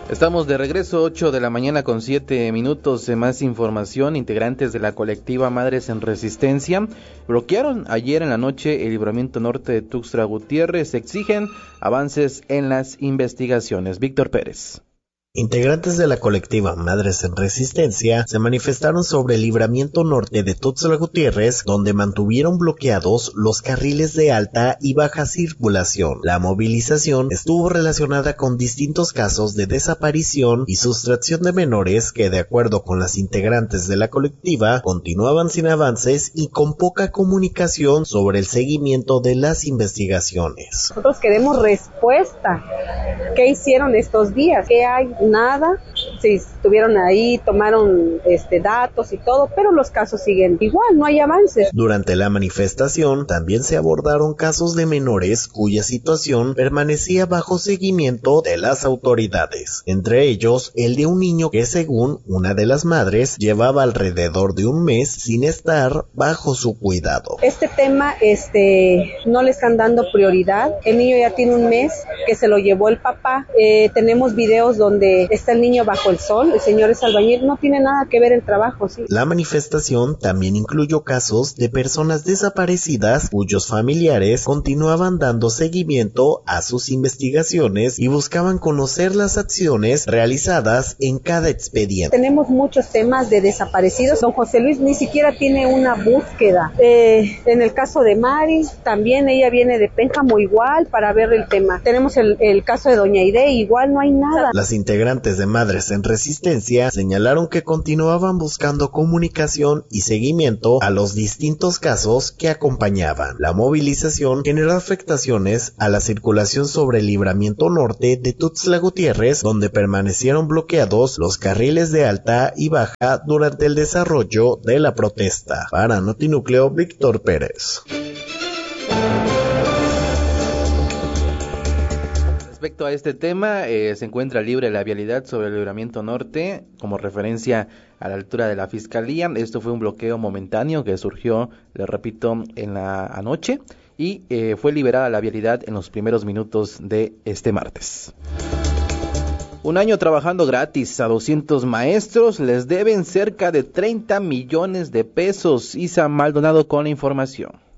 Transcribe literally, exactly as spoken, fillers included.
Estamos de regreso, ocho de la mañana con siete minutos de más información. Integrantes de la colectiva Madres en Resistencia bloquearon ayer en la noche el libramiento norte de Tuxtla Gutiérrez. Exigen avances en las investigaciones. Víctor Pérez. Integrantes de la colectiva Madres en Resistencia se manifestaron sobre el libramiento norte de Tuxtla Gutiérrez, donde mantuvieron bloqueados los carriles de alta y baja circulación. La movilización estuvo relacionada con distintos casos de desaparición y sustracción de menores que, de acuerdo con las integrantes de la colectiva, continuaban sin avances y con poca comunicación sobre el seguimiento de las investigaciones. Nosotros queremos respuesta. ¿Qué hicieron estos días? ¿Qué hay? Nada. Sí, estuvieron ahí, tomaron este datos y todo, pero los casos siguen igual, no hay avances. Durante la manifestación también se abordaron casos de menores cuya situación permanecía bajo seguimiento de las autoridades, entre ellos el de un niño que, según una de las madres, llevaba alrededor de un mes sin estar bajo su cuidado. Este tema este no le están dando prioridad. El niño ya tiene un mes que se lo llevó el papá. Eh, tenemos videos donde está el niño bajo el sol, el señor es albañil, no tiene nada que ver el trabajo, sí. La manifestación también incluyó casos de personas desaparecidas cuyos familiares continuaban dando seguimiento a sus investigaciones y buscaban conocer las acciones realizadas en cada expediente. Tenemos muchos temas de desaparecidos. Don José Luis ni siquiera tiene una búsqueda. Eh, en el caso de Mari, también ella viene de Pénjamo igual para ver el tema. Tenemos el, el caso de Doña Ide, igual no hay nada. Las integrantes de Madres en Resistencia señalaron que continuaban buscando comunicación y seguimiento a los distintos casos que acompañaban. La movilización generó afectaciones a la circulación sobre el libramiento norte de Tuxtla Gutiérrez, donde permanecieron bloqueados los carriles de alta y baja durante el desarrollo de la protesta. Para Notinúcleo, Víctor Pérez. Respecto a este tema, eh, se encuentra libre la vialidad sobre el libramiento norte, como referencia a la altura de la Fiscalía. Esto fue un bloqueo momentáneo que surgió, le repito, en la anoche y eh, fue liberada la vialidad en los primeros minutos de este martes. Un año trabajando gratis a doscientos maestros, les deben cerca de treinta millones de pesos. Isa Maldonado con la información.